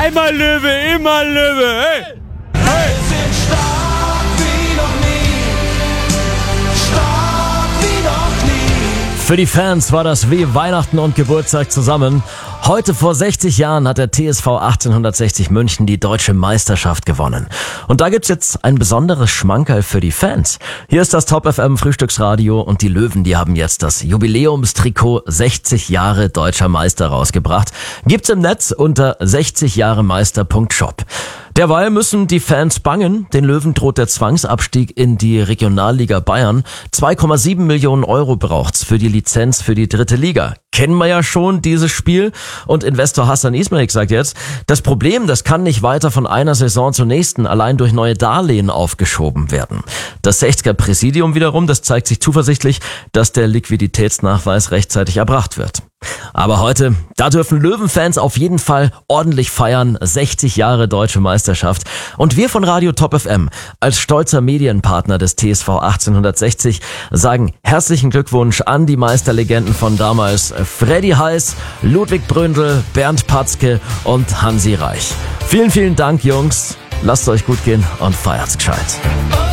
Einmal Löwe, immer Löwe. Hey! Hey! Wir sind stark wie noch nie. Stark wie noch nie. Für die Fans war das wie Weihnachten und Geburtstag zusammen. Heute vor 60 Jahren hat der TSV 1860 München die deutsche Meisterschaft gewonnen. Und da gibt's jetzt ein besonderes Schmankerl für die Fans. Hier ist das Top FM Frühstücksradio und die Löwen, die haben jetzt das Jubiläumstrikot 60 Jahre deutscher Meister rausgebracht. Gibt's im Netz unter 60jahremeister.shop. Derweil müssen die Fans bangen. Den Löwen droht der Zwangsabstieg in die Regionalliga Bayern. 2,7 Millionen Euro braucht's für die Lizenz für die 3. Liga. Kennen wir ja schon dieses Spiel. Und Investor Hassan Ismail sagt jetzt, das Problem, das kann nicht weiter von einer Saison zur nächsten allein durch neue Darlehen aufgeschoben werden. Das 60er Präsidium wiederum, das zeigt sich zuversichtlich, dass der Liquiditätsnachweis rechtzeitig erbracht wird. Aber heute, da dürfen Löwenfans auf jeden Fall ordentlich feiern. 60 Jahre deutsche Meisterschaft. Und wir von Radio Top FM als stolzer Medienpartner des TSV 1860 sagen herzlichen Glückwunsch an die Meisterlegenden von damals. Freddy Heiß, Ludwig Bründel, Bernd Patzke und Hansi Reich. Vielen, vielen Dank, Jungs. Lasst euch gut gehen und feiert's gescheit.